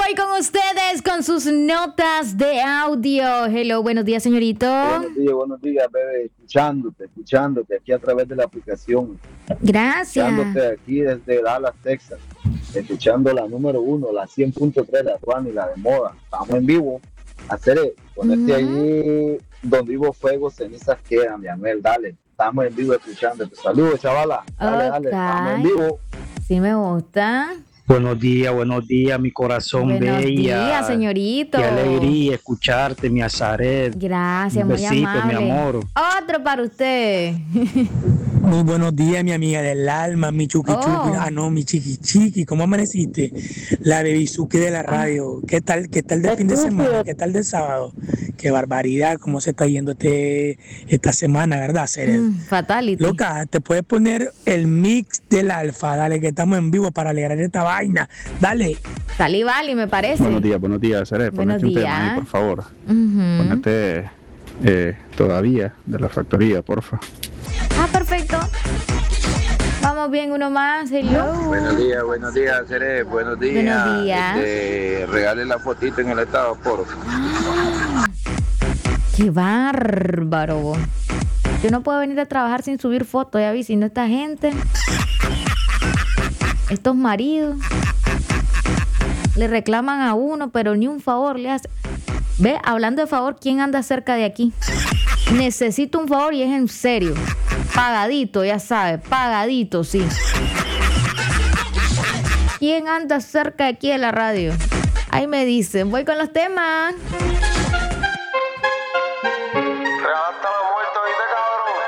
voy con ustedes con sus notas de audio. Hello, buenos días, señorito. Buenos días, bebé. Escuchándote aquí a través de la aplicación. Gracias. Escuchándote aquí desde Dallas, Texas. Escuchando la número 1, la 100.3, la Juan y la de moda. Estamos en vivo. Ponerte ahí donde hubo fuego, cenizas quedan, mi Anuel, dale. Estamos en vivo escuchándote. Saludos, chavala. Dale, estamos en vivo. Sí me gusta. Buenos días, mi corazón bella. Buenos días, señorito. Qué alegría escucharte, mi Azaret. Gracias, un besito, muy amable. Mi amor. Otro para usted. Muy buenos días, mi amiga del alma, mi chuki chuki. Mi chiqui chiqui. ¿Cómo amaneciste? La bebizuki de la radio. ¿Qué tal del fin de semana? ¿Qué tal del sábado? Qué barbaridad, cómo se está yendo esta semana, ¿verdad, Cered? Fatality. Loca, te puedes poner el mix del alfa, dale, que estamos en vivo para alegrar esta vaina. Dale. Salí, vale, me parece. Buenos días, Cered. Ponete un tema ahí, por favor. Ponete todavía de la factoría, porfa. Perfecto. Vamos bien, uno más. Hello. Buenos días, Cered. Buenos días. Regale la fotito en el estado, porfa. ¡Qué bárbaro! Yo no puedo venir a trabajar sin subir fotos, ya vi, si no esta gente, estos maridos, le reclaman a uno, pero ni un favor le hace. Ve, hablando de favor, ¿quién anda cerca de aquí? Necesito un favor y es en serio. Pagadito, ya sabe, pagadito, sí. ¿Quién anda cerca de aquí de la radio? Ahí me dicen, voy con los temas.